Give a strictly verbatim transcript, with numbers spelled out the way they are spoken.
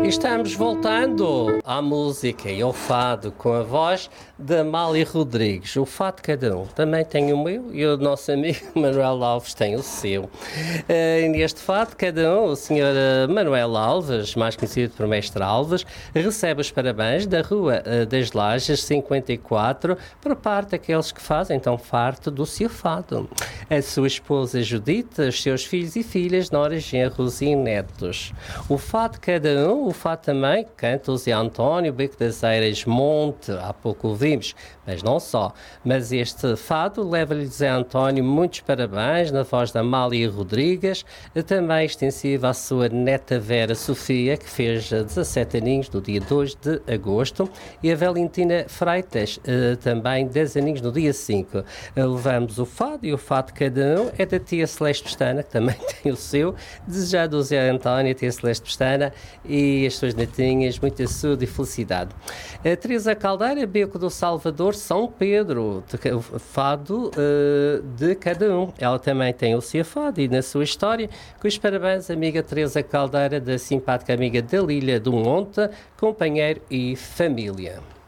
E estamos voltando à música e ao fado com a voz da Amália Rodrigues. O fado de cada um. Também tem o meu e o nosso amigo Manuel Alves tem o seu. Uh, neste fado de cada um, o senhor Manuel Alves, mais conhecido por Mestre Alves, recebe os parabéns da Rua uh, das Lajes cinquenta e quatro por parte daqueles que fazem tão farto do seu fado. A sua esposa Judite, os seus filhos e filhas, noras, genros e netos. O fado de cada um, o fado também, canta o Zé António, Beco das Eiras, Monte, há pouco ouvimos, mas não só. Mas este fado leva-lhe Zé António muitos parabéns, na voz da Amália Rodrigues, também extensiva à sua neta Vera Sofia, que fez dezassete aninhos no dia dois de agosto, e a Valentina Freitas, também dez aninhos no dia cinco. Levamos o fado, e o fado de cada um é da tia Celeste Pestana, que também tem o seu, desejado o Zé António, a tia Celeste Pestana, e as suas netinhas, muita saúde e felicidade. A Teresa Caldeira, Beco do Salvador, São Pedro, de, o fado uh, de cada um. Ela também tem o seu fado e na sua história, com os parabéns, amiga Teresa Caldeira, da simpática amiga da Lília do Monte, companheiro e família.